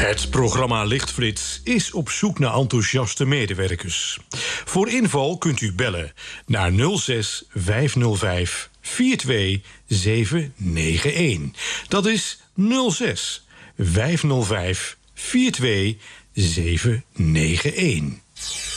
Het programma Lichtflits is op zoek naar enthousiaste medewerkers. Voor info kunt u bellen naar 06 505 42791. Dat is 06 505 42791.